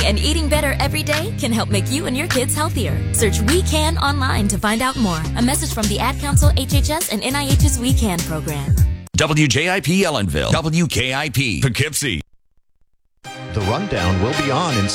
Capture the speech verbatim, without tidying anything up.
and eating better every day can help make you and your kids healthier. Search We Can online to find out more. A message from the Ad Council, H H S, and N I H's We Can program. W J I P Ellenville, W K I P Poughkeepsie. The Rundown will be on in